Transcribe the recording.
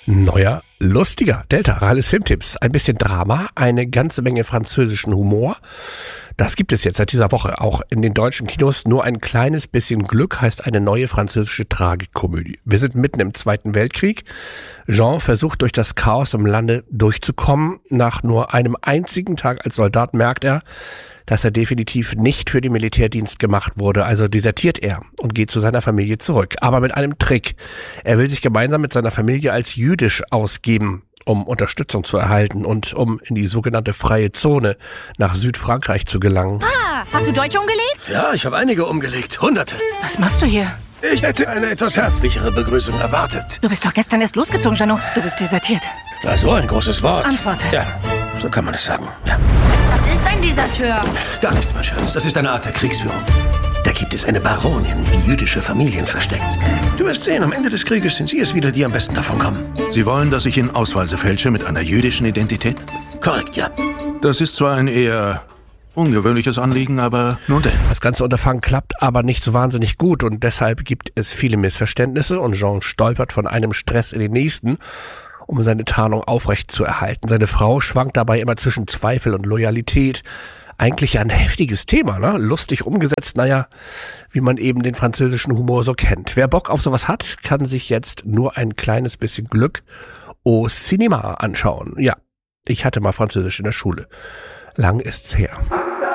Neuer, lustiger Delta Ralles Filmtipps. Ein bisschen Drama, eine ganze Menge französischen Humor. Das gibt es jetzt seit dieser Woche auch in den deutschen Kinos. Nur ein kleines bisschen Glück heißt eine neue französische Tragikkomödie. Wir sind mitten im Zweiten Weltkrieg. Jean versucht durch das Chaos im Lande durchzukommen. Nach nur einem einzigen Tag als Soldat merkt er, dass er definitiv nicht für den Militärdienst gemacht wurde. Also desertiert er und geht zu seiner Familie zurück. Aber mit einem Trick. Er will sich gemeinsam mit seiner Familie als jüdisch ausgeben, um Unterstützung zu erhalten und um in die sogenannte freie Zone nach Südfrankreich zu gelangen. Ah, hast du Deutsche umgelegt? Ja, ich habe einige umgelegt. Hunderte. Was machst du hier? Ich hätte eine etwas herzlichere Begrüßung erwartet. Du bist doch gestern erst losgezogen, Jano. Du bist desertiert. Na, so ein großes Wort. Antworte. Ja, so kann man es sagen. Ja. Was ist ein Deserteur? Gar nichts, mein Schatz. Das ist eine Art der Kriegsführung. Da gibt es eine Baronin, die jüdische Familien versteckt. Du wirst sehen, am Ende des Krieges sind sie es wieder, die am besten davon kommen. Sie wollen, dass ich Ihnen Ausweise fälsche mit einer jüdischen Identität? Korrekt, ja. Das ist zwar ein eher ungewöhnliches Anliegen, aber nun denn. Das ganze Unterfangen klappt aber nicht so wahnsinnig gut und deshalb gibt es viele Missverständnisse und Jean stolpert von einem Stress in den nächsten, um seine Tarnung aufrechtzuerhalten. Seine Frau schwankt dabei immer zwischen Zweifel und Loyalität. Eigentlich ein heftiges Thema, ne? Lustig umgesetzt, naja, wie man eben den französischen Humor so kennt. Wer Bock auf sowas hat, kann sich jetzt nur ein kleines bisschen Glück au Cinéma anschauen. Ja, ich hatte mal Französisch in der Schule. Lang ist's her.